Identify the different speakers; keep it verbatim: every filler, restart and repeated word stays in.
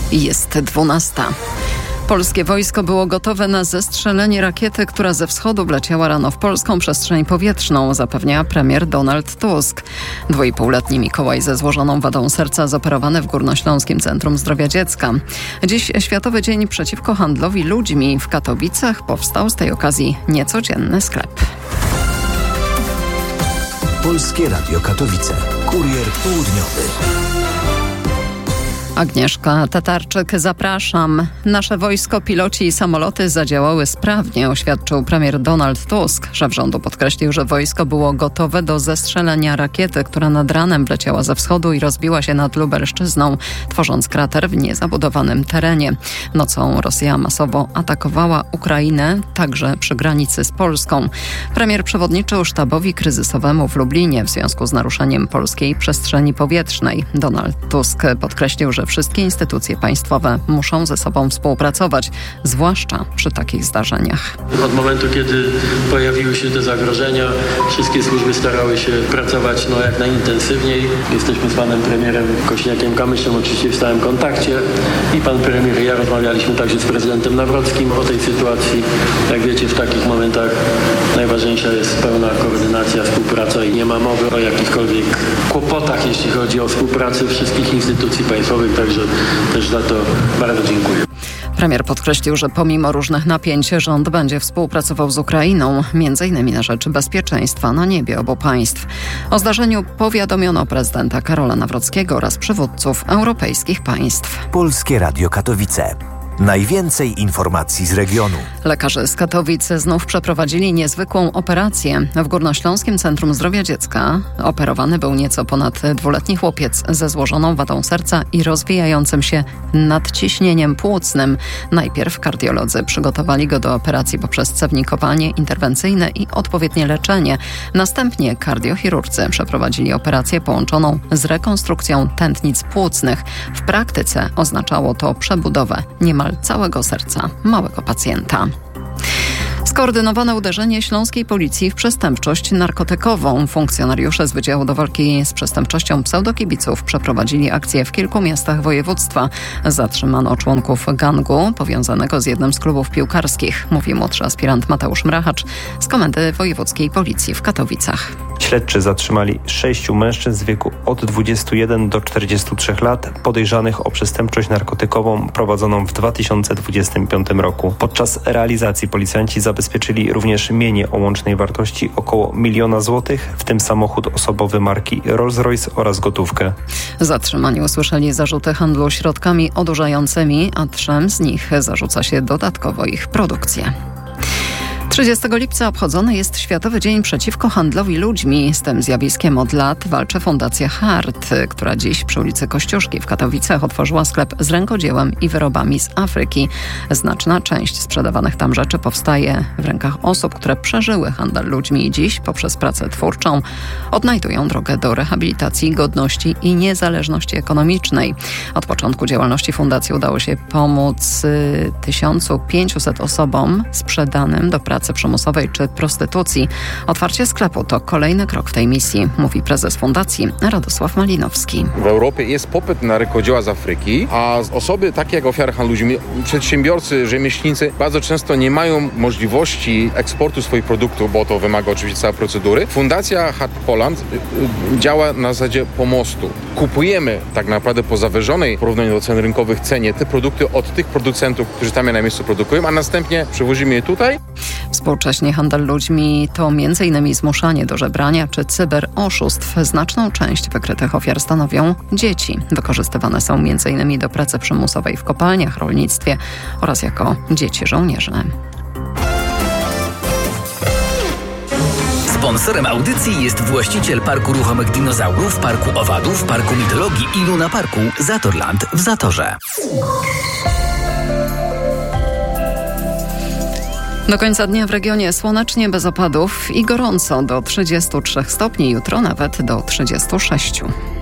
Speaker 1: Jest dwunasta. Polskie wojsko było gotowe na zestrzelenie rakiety, która ze wschodu wleciała rano w polską przestrzeń powietrzną, zapewnia premier Donald Tusk. Dwuipółletni Mikołaj ze złożoną wadą serca zoperowany w Górnośląskim Centrum Zdrowia Dziecka. Dziś Światowy Dzień Przeciwko Handlowi Ludźmi. W Katowicach powstał z tej okazji niecodzienny sklep.
Speaker 2: Polskie Radio Katowice. Kurier południowy.
Speaker 1: Agnieszka Tatarczyk, zapraszam. Nasze wojsko, piloci i samoloty zadziałały sprawnie, oświadczył premier Donald Tusk. Szef rządu podkreślił, że wojsko było gotowe do zestrzelenia rakiety, która nad ranem wleciała ze wschodu i rozbiła się nad Lubelszczyzną, tworząc krater w niezabudowanym terenie. Nocą Rosja masowo atakowała Ukrainę, także przy granicy z Polską. Premier przewodniczył sztabowi kryzysowemu w Lublinie w związku z naruszeniem polskiej przestrzeni powietrznej. Donald Tusk podkreślił, że wszystkie instytucje państwowe muszą ze sobą współpracować, zwłaszcza przy takich zdarzeniach.
Speaker 3: Od momentu, kiedy pojawiły się te zagrożenia, wszystkie służby starały się pracować no, jak najintensywniej. Jesteśmy z panem premierem Kośniakiem-Kamyszem oczywiście w stałym kontakcie i pan premier i ja rozmawialiśmy także z prezydentem Nawrockim o tej sytuacji. Jak wiecie, w takich momentach najważniejsza jest pełna koordynacja, współpraca i nie ma mowy o jakichkolwiek kłopotach, jeśli chodzi o współpracę wszystkich instytucji państwowych. Także też za to bardzo dziękuję.
Speaker 1: Premier podkreślił, że pomimo różnych napięć rząd będzie współpracował z Ukrainą, między innymi na rzecz bezpieczeństwa na niebie obu państw. O zdarzeniu powiadomiono prezydenta Karola Nawrockiego oraz przywódców europejskich państw.
Speaker 2: Polskie Radio Katowice. Najwięcej informacji z regionu.
Speaker 1: Lekarze z Katowic znów przeprowadzili niezwykłą operację. W Górnośląskim Centrum Zdrowia Dziecka operowany był nieco ponad dwuletni chłopiec ze złożoną wadą serca i rozwijającym się nadciśnieniem płucnym. Najpierw kardiolodzy przygotowali go do operacji poprzez cewnikowanie interwencyjne i odpowiednie leczenie. Następnie kardiochirurdzy przeprowadzili operację połączoną z rekonstrukcją tętnic płucnych. W praktyce oznaczało to przebudowę niemal całego serca małego pacjenta. Skoordynowane uderzenie śląskiej policji w przestępczość narkotykową. Funkcjonariusze z Wydziału do Walki z Przestępczością Pseudokibiców przeprowadzili akcję w kilku miastach województwa. Zatrzymano członków gangu powiązanego z jednym z klubów piłkarskich, mówi młodszy aspirant Mateusz Mrachacz z Komendy Wojewódzkiej Policji w Katowicach.
Speaker 4: Śledczy zatrzymali sześciu mężczyzn z wieku od dwudziestu jeden do czterdziestu trzech lat podejrzanych o przestępczość narkotykową prowadzoną w dwa tysiące dwudziestym piątym roku. Podczas realizacji policjanci zabezpieczyli również mienie o łącznej wartości około miliona złotych, w tym samochód osobowy marki Rolls-Royce oraz gotówkę.
Speaker 1: Zatrzymani usłyszeli zarzuty handlu środkami odurzającymi, a trzem z nich zarzuca się dodatkowo ich produkcję. trzydziestego lipca obchodzony jest Światowy Dzień Przeciwko Handlowi Ludźmi. Z tym zjawiskiem od lat walczy Fundacja Hart, która dziś przy ulicy Kościuszki w Katowicach otworzyła sklep z rękodziełem i wyrobami z Afryki. Znaczna część sprzedawanych tam rzeczy powstaje w rękach osób, które przeżyły handel ludźmi i dziś poprzez pracę twórczą odnajdują drogę do rehabilitacji, godności i niezależności ekonomicznej. Od początku działalności fundacji udało się pomóc tysiąc pięciuset osobom sprzedanym do pracy przymusowej czy prostytucji. Otwarcie sklepu to kolejny krok w tej misji, mówi prezes fundacji Radosław Malinowski.
Speaker 5: W Europie jest popyt na rękodzieła z Afryki, a osoby takie jak ofiary handlu ludźmi, przedsiębiorcy, rzemieślnicy bardzo często nie mają możliwości eksportu swoich produktów, bo to wymaga oczywiście całej procedury. Fundacja Hart Poland działa na zasadzie pomostu. Kupujemy tak naprawdę po zawyżonej w porównaniu do cen rynkowych cenie te produkty od tych producentów, którzy tam je na miejscu produkują, a następnie przywozimy je tutaj.
Speaker 1: Współcześnie handel ludźmi to między innymi zmuszanie do żebrania czy cyberoszustw. Znaczną część wykrytych ofiar stanowią dzieci. Wykorzystywane są między innymi do pracy przymusowej w kopalniach, rolnictwie oraz jako dzieci żołnierzy.
Speaker 6: Sponsorem audycji jest właściciel Parku Ruchomych Dinozaurów, Parku Owadów, Parku Mitologii i Luna Parku Zatorland w Zatorze.
Speaker 1: Do końca dnia w regionie słonecznie, bez opadów i gorąco do trzydziestu trzech stopni, jutro nawet do trzydziestu sześciu.